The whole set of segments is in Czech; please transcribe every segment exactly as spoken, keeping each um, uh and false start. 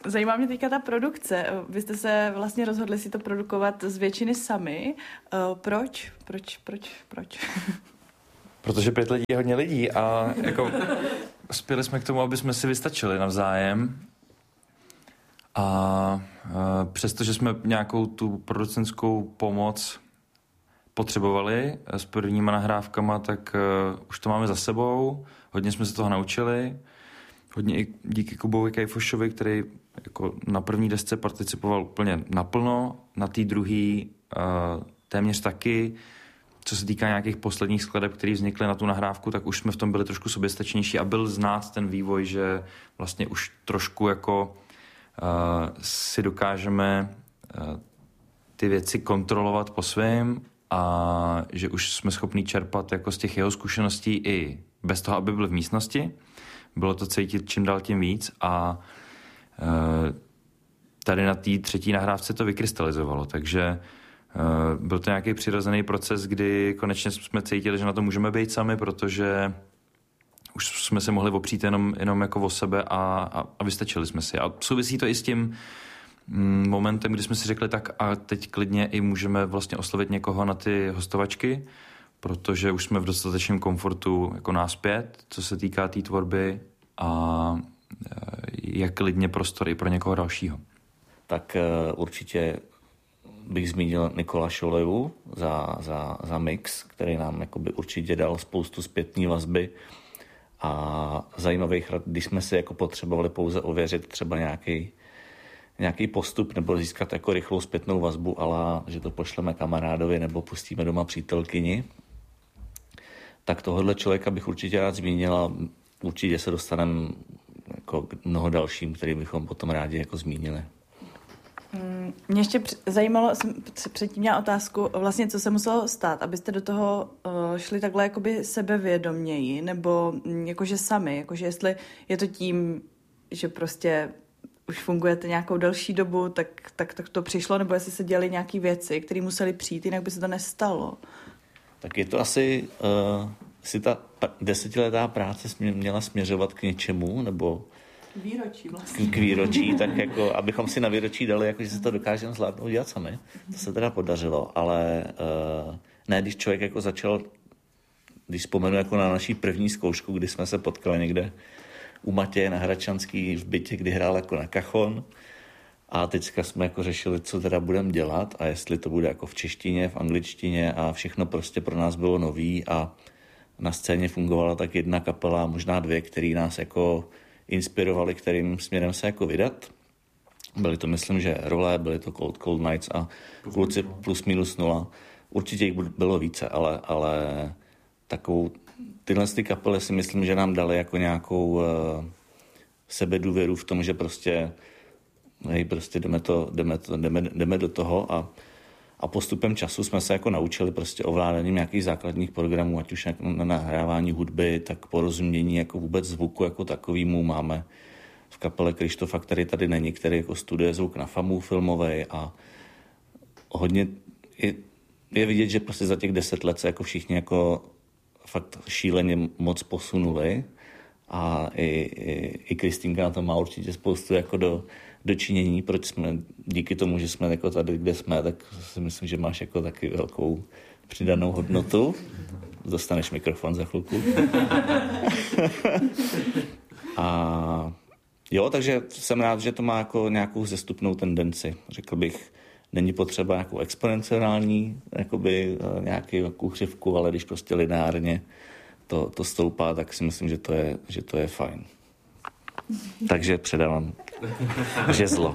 Zajímá mě teďka ta produkce. Vy jste se vlastně rozhodli si to produkovat z většiny sami. Proč? Proč? Proč? Proč? Protože pět lidí je hodně lidí a jako spěli jsme k tomu, aby jsme si vystačili navzájem. A, a přestože jsme nějakou tu producentskou pomoc potřebovali s prvníma nahrávkama, tak uh, už to máme za sebou. Hodně jsme se toho naučili. Hodně i díky Kubovi Kajfošovi, který jako na první desce participoval úplně naplno, na té druhé uh, téměř taky. Co se týká nějakých posledních skladeb, které vznikly na tu nahrávku, tak už jsme v tom byli trošku soběstačnější a byl znát ten vývoj, že vlastně už trošku jako uh, si dokážeme uh, ty věci kontrolovat po svém a že už jsme schopní čerpat jako z těch jeho zkušeností i bez toho, aby byl v místnosti. Bylo to cítit čím dál tím víc a uh, tady na té třetí nahrávce to vykrystalizovalo, takže uh, byl to nějaký přirozený proces, kdy konečně jsme cítili, že na to můžeme být sami, protože už jsme se mohli opřít jenom, jenom jako o sebe a, a, a vystačili jsme si. A souvisí to i s tím mm, momentem, kdy jsme si řekli tak a teď klidně i můžeme vlastně oslovit někoho na ty hostovačky, protože už jsme v dostatečném komfortu jako náspět, co se týká té tý tvorby a je klidně prostor i pro někoho dalšího. Tak uh, určitě bych zmínil Nikola Šolevu za, za, za mix, který nám jakoby určitě dal spoustu zpětné vazby a zajímavých rad, když jsme si jako potřebovali pouze ověřit třeba nějaký, nějaký postup nebo získat jako rychlou zpětnou vazbu, ale že to pošleme kamarádovi nebo pustíme doma přítelkyni, tak tohohle člověka bych určitě rád zmínil a určitě se dostaneme jako k mnoho dalším, který bychom potom rádi jako zmínili. Mě ještě zajímalo, jsem předtím měla otázku, vlastně co se muselo stát, abyste do toho uh, šli takhle jakoby sebevědoměji, nebo um, jakože sami, jakože jestli je to tím, že prostě už fungujete nějakou delší dobu, tak, tak, tak to přišlo, nebo jestli se dělaly nějaké věci, které musely přijít, jinak by se to nestalo. Tak je to asi, uh, si ta desetiletá práce měla směřovat k něčemu, nebo výročí vlastně. K výročí, tak jako, abychom si na výročí dali, jako, že se to dokážeme zvládnout dělat sami. To se teda podařilo, ale uh, ne, když člověk jako začal, když vzpomenu jako na naší první zkoušku, kdy jsme se potkali někde u Matěje na Hradčanský v bytě, kdy hrál jako na kachon a teďka jsme jako řešili, co teda budeme dělat a jestli to bude jako v češtině, v angličtině a všechno prostě pro nás bylo nový a na scéně fungovala tak jedna kapela, možná dvě, který nás jako inspirovali, kterým směrem se jako vydat. Byly to, myslím, že Role, byly to Cold Cold Nights a kluci plus minus nula. Určitě jich bylo více, ale, ale takovou, tyhle ty kapely si myslím, že nám dali jako nějakou uh, sebedůvěru v tom, že prostě, hej, prostě jdeme, to, jdeme, to, jdeme, jdeme do toho a, a postupem času jsme se jako naučili prostě ovládáním nějakých základních programů, ať už na nahrávání hudby, tak porozumění jako vůbec zvuku jako takovýmu. Máme v kapele Krištofa, který tady není, který jako studuje zvuk na FAMu filmovej a hodně je, je vidět, že prostě za těch deset let se jako všichni jako fakt šíleně moc posunuli a i, i, i Kristýnka na to má určitě spoustu jako do dočinění, proč jsme, díky tomu, že jsme jako tady, kde jsme, tak si myslím, že máš jako taky velkou přidanou hodnotu. Dostaneš mikrofon za chvilku. A jo, takže jsem rád, že to má jako nějakou zestupnou tendenci. Řekl bych, není potřeba nějakou exponenciální jakoby, nějakou křivku, ale když prostě lineárně to, to stoupá, tak si myslím, že to je, že to je fajn. Takže předávám žezlo.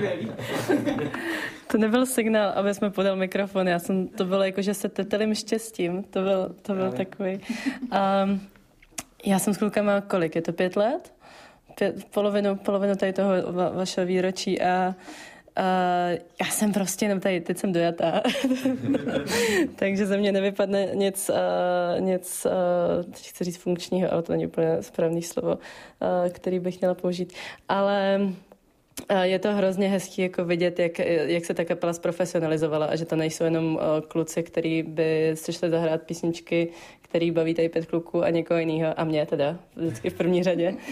To nebyl signál, aby jsme podal mikrofon. Já jsem, to bylo jako, že se tetelím štěstím. To byl, to byl takový. Um, já jsem s klukama, kolik? Je to pět let? Pět, polovinu, polovinu tady toho va, vašeho výročí a Uh, já jsem prostě jenom tady, teď jsem dojatá, takže ze mě nevypadne nic, uh, nic uh, teď chci říct funkčního, ale to není úplně správný slovo, uh, který bych měla použít, ale uh, je to hrozně hezký jako vidět, jak, jak se ta kapela zprofesionalizovala a že to nejsou jenom uh, kluci, který by si šli zahrát písničky, který baví tady pět kluků a někoho jiného a mě teda, vždycky v první řadě.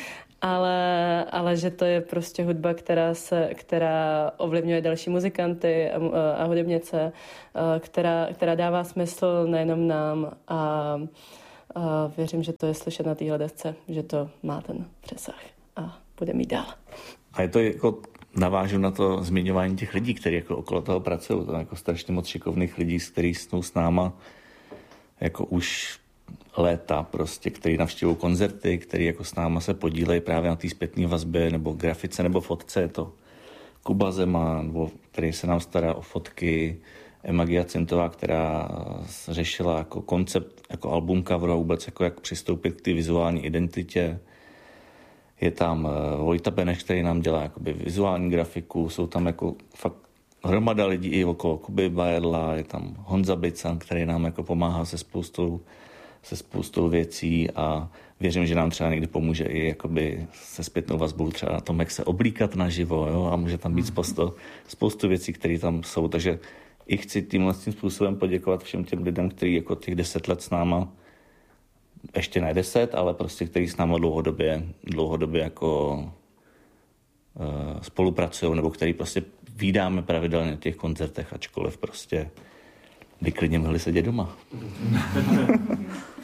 ale, ale že to je prostě hudba, která, se, která ovlivňuje další muzikanty a, a hudebnice, která, která dává smysl nejenom nám a, a věřím, že to je slyšet na téhle desce, že to má ten přesah a bude mít dál. A je to jako, navážu na to zmiňování těch lidí, kteří jako okolo toho pracují, to je jako strašně moc šikovných lidí, s který jsou s náma jako už léta prostě, který navštěvují koncerty, který jako s náma se podílejí právě na té zpětné vazbě nebo grafice nebo fotce. Je to Kuba Zeman, nebo který se nám stará o fotky, Emma Giacintová, která řešila jako koncept, jako album cover a vůbec jako jak přistoupit k té vizuální identitě. Je tam Vojta Beneš, který nám dělá jakoby vizuální grafiku, jsou tam jako fakt hromada lidí i okolo Kuby Bajedla, je tam Honza Bican, který nám jako pomáhá se spoustou, se spoustou věcí a věřím, že nám třeba někdy pomůže i jakoby se zpětnou vazbou třeba na tom, jak se oblíkat naživo, jo? A může tam být spoustu, spoustu věcí, které tam jsou, takže i chci tímhle tím způsobem poděkovat všem těm lidem, kteří jako těch deset let s náma, ještě ne deset, ale prostě který s náma dlouhodobě, dlouhodobě jako uh, spolupracují, nebo který prostě vídáme pravidelně na těch koncertech, ačkoliv prostě by klidně mohli sedět doma.